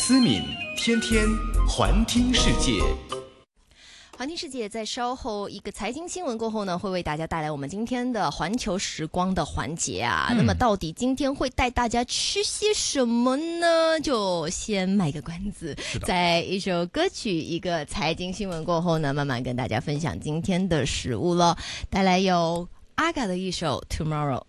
思敏天天环听世界。 环听世界在稍后一个财经新闻过后呢，会为大家带来我们今天的环球时光的环节啊。那么到底今天会带大家吃些什么呢？就先卖个关子，在一首歌曲一个财经新闻过后呢，慢慢跟大家分享今天的食物了。带来有阿嘎的一首 Tomorrow。